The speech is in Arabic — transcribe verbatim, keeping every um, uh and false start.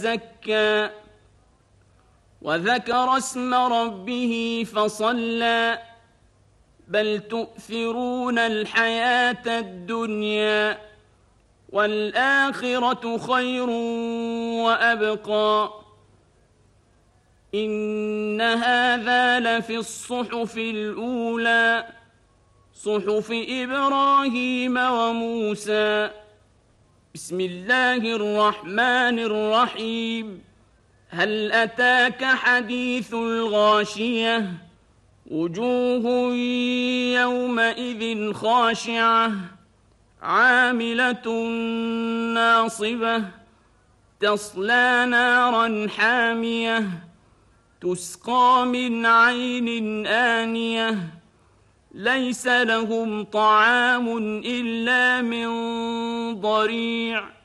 زكى وذكر اسم ربه فصلى بل تؤثرون الحياة الدنيا والآخرة خير وأبقى إن هذا لفي الصحف الأولى صحف إبراهيم وموسى. بسم الله الرحمن الرحيم. هل أتاك حديث الغاشية وجوه يومئذ خاشعة عاملة ناصبة تصلى نارا حامية تسقى من عين آنية ليس لهم طعام إلا من ضريع